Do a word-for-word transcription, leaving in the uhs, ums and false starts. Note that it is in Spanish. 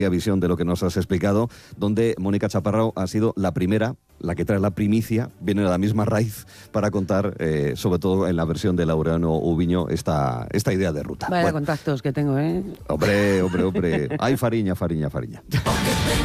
visión de lo que nos has explicado, donde Mónica Chaparro ha sido la primera, la que trae la primicia, viene de la misma raíz para contar, eh, sobre todo en la versión de Laureano Ubiño, esta, esta idea de ruta. Vaya Bueno, contactos que tengo, ¿eh? hombre, hombre, hombre. Ay, Fariña, Fariña, Fariña.